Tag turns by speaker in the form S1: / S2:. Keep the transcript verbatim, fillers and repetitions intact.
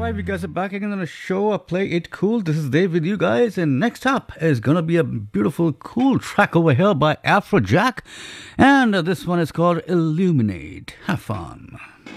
S1: Alright, we guys are back again on the show. I play it cool. This is Dave with you guys, and next up is gonna be a beautiful, cool track over here by Afrojack, and uh, this one is called Illuminate. Have fun.